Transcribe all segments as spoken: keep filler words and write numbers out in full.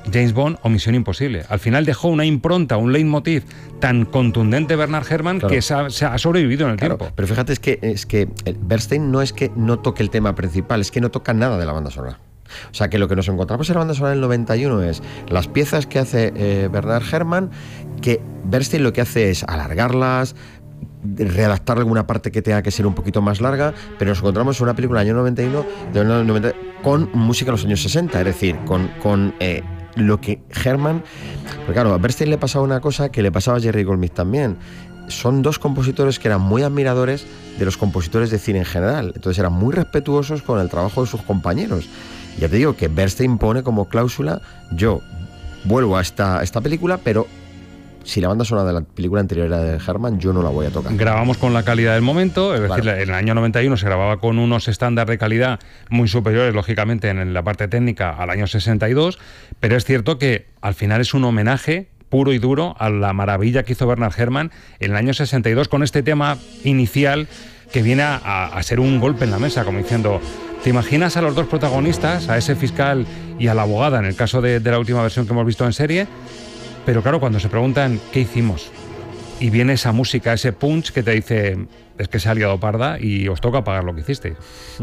James Bond o Misión Imposible. Al final dejó una impronta, un leitmotiv tan contundente Bernard Herrmann, claro, que se ha, se ha sobrevivido en el claro, tiempo. Pero fíjate, es que, es que Bernstein no es que no toque el tema principal, es que no toca nada de la banda sonora. O sea, que lo que nos encontramos en la banda sonora del noventa y uno es las piezas que hace eh, Bernard Herrmann, que Bernstein lo que hace es alargarlas, redactar alguna parte que tenga que ser un poquito más larga, pero nos encontramos en una película del año noventa y uno de noventa, con música de los años sesenta, es decir, con, con eh, lo que Herrmann... Porque claro, a Bernstein le pasaba una cosa que le pasaba a Jerry Goldsmith también. Son dos compositores que eran muy admiradores de los compositores de cine en general, entonces eran muy respetuosos con el trabajo de sus compañeros. Ya te digo que Bernstein pone como cláusula: yo vuelvo a esta, esta película, pero si la banda sonora de la película anterior era de Herrmann, yo no la voy a tocar. Grabamos con la calidad del momento, es decir, claro, en el año noventa y uno se grababa con unos estándares de calidad muy superiores, lógicamente, en la parte técnica al año sesenta y dos, pero es cierto que al final es un homenaje puro y duro a la maravilla que hizo Bernard Herrmann en el año sesenta y dos con este tema inicial que viene a, a ser un golpe en la mesa, como diciendo... ¿Te imaginas a los dos protagonistas, a ese fiscal y a la abogada, en el caso de, de la última versión que hemos visto en serie? Pero claro, cuando se preguntan ¿qué hicimos? Y viene esa música, ese punch que te dice: es que se ha liado parda y os toca pagar lo que hiciste.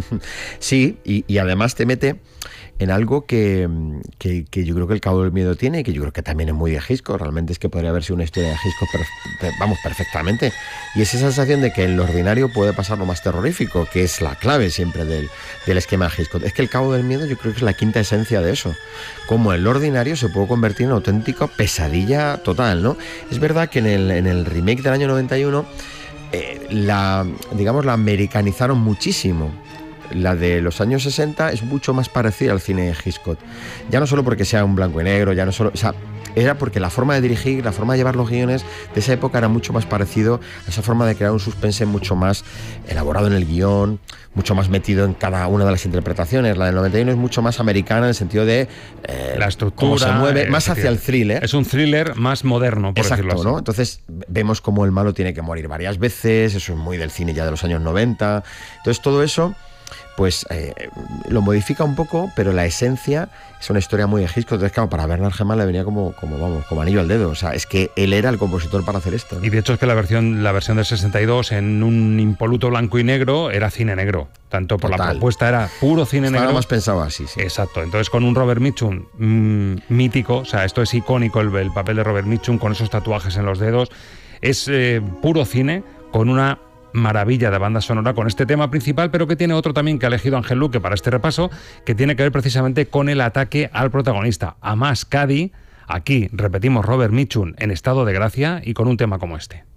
Sí, y, y además te mete en algo que, que, que yo creo que El Cabo del Miedo tiene, y que yo creo que también es muy de Hitchcock. Realmente es que podría haber sido una historia de Hitchcock, pero, vamos, perfectamente. Y es esa sensación de que en lo ordinario puede pasar lo más terrorífico, que es la clave siempre del, del esquema de Hitchcock. Es que El Cabo del Miedo yo creo que es la quinta esencia de eso. Como en lo ordinario se puede convertir en una auténtica pesadilla total, ¿no? Es verdad que en el, en el remake del año noventa y uno eh, la, digamos, la americanizaron muchísimo. La de los años sesenta es mucho más parecida al cine de Hitchcock. Ya no solo porque sea un blanco y negro, ya no solo... O sea, era porque la forma de dirigir, la forma de llevar los guiones de esa época era mucho más parecido a esa forma de crear un suspense mucho más elaborado en el guión, mucho más metido en cada una de las interpretaciones. La del noventa y uno es mucho más americana en el sentido de eh, la estructura, cómo se mueve, más hacia el thriller. Es un thriller más moderno, por Exacto, decirlo así, ¿no? Entonces vemos cómo el malo tiene que morir varias veces, eso es muy del cine ya de los años noventa. Entonces todo eso pues eh, lo modifica un poco, pero la esencia es una historia muy de Hitchcock. Entonces, claro, para Bernard Herrmann le venía como, como, vamos, como anillo al dedo. O sea, es que él era el compositor para hacer esto, ¿no? Y de hecho es que la versión, la versión del sesenta y dos, en un impoluto blanco y negro, era cine negro. Tanto por Total. La propuesta era puro cine Estaba negro. más pensado así, sí. Exacto. Entonces con un Robert Mitchum mmm, mítico, o sea, esto es icónico, el, el papel de Robert Mitchum con esos tatuajes en los dedos. Es eh, puro cine con una maravilla de banda sonora con este tema principal, pero que tiene otro también que ha elegido Ángel Luque para este repaso, que tiene que ver precisamente con el ataque al protagonista, Amas Cady. Aquí repetimos Robert Mitchum en estado de gracia y con un tema como este.